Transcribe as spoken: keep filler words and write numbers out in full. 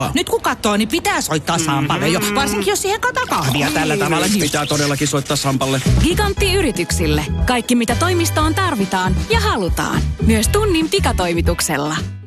Nyt kun katsoo, niin pitää soittaa Sampalle jo. Varsinkin jos siihen kataa kahvia tällä tavalla. Niin pitää todellakin soittaa Sampalle. Gigantti yrityksille. Kaikki mitä toimistoon tarvitaan ja halutaan. Myös tunnin pikatoimituksella.